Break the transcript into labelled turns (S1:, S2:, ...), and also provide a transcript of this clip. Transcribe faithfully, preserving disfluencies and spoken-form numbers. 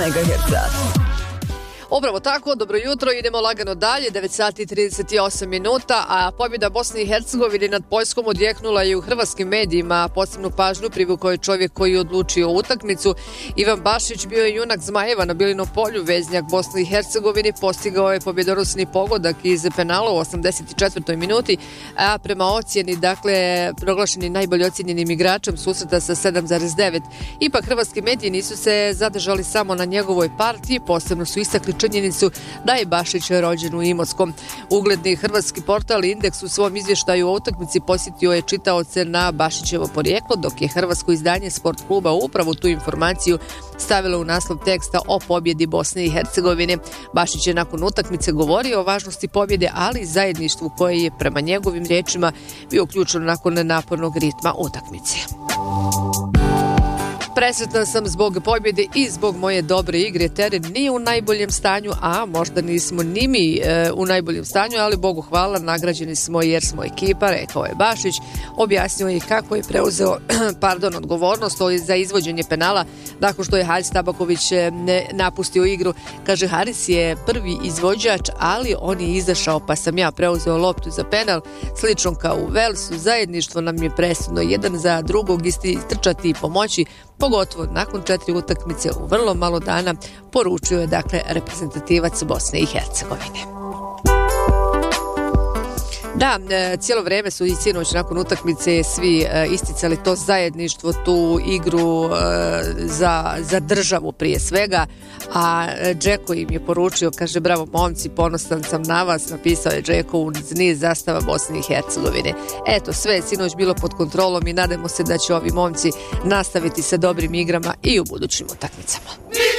S1: megaherca.
S2: Upravo tako, dobro jutro, idemo lagano dalje, devet sati i trideset osam minuta, a pobjeda Bosne i Hercegovine nad Poljskom odjeknula je u hrvatskim medijima. Posebnu pažnju privukao je čovjek koji je odlučio utakmicu. Ivan Bašić bio je junak Zmajeva na Bilinom polju, veznjak Bosne i Hercegovine, postigao je pobjedonosni pogodak iz penala u osamdeset četvrtoj minuti, a prema ocjeni, dakle, proglašeni najbolje ocjenjenim igračem susreta sa sedam zarez devet. Ipak hrvatski mediji nisu se zadržali samo na njegovoj partiji, posebno su istakli činjenicu da je Bašić rođen u Imotskom. Ugledni hrvatski portal Indeks u svom izvještaju o utakmici posjetio je čitaoce na Bašićevo porijeklo, dok je hrvatsko izdanje Sport kluba upravo tu informaciju stavilo u naslov teksta o pobjedi Bosne i Hercegovine. Bašić je nakon utakmice govorio o važnosti pobjede, ali i zajedništvu koje je prema njegovim riječima bio uključeno nakon napornog ritma utakmice. Presretan sam zbog pobjede i zbog moje dobre igre. Teren nije u najboljem stanju, a možda nismo ni mi e, u najboljem stanju, ali Bogu hvala, nagrađeni smo jer smo ekipa, rekao je Bašić. Objasnio je kako je preuzeo pardon, odgovornost za izvođenje penala nakon što je Haris Tabaković ne napustio igru. Kaže, Haris je prvi izvođač, ali on je izašao pa sam ja preuzeo loptu za penal. Slično kao u Velsu, zajedništvo nam je presudno, jedan za drugog istrčati i pomoći, pogotovo nakon četiri utakmice u vrlo malo dana, poručio je dakle reprezentativac Bosne i Hercegovine. Da, cijelo vrijeme su i sinoć nakon utakmice svi isticali to zajedništvo, tu igru za, za državu prije svega, a Džeko im je poručio, kaže, bravo momci, ponosan sam na vas, napisao je Džeko uz niz zastava Bosne i Hercegovine. Eto, sve je sinoć bilo pod kontrolom i nadamo se da će ovi momci nastaviti sa dobrim igrama i u budućim utakmicama.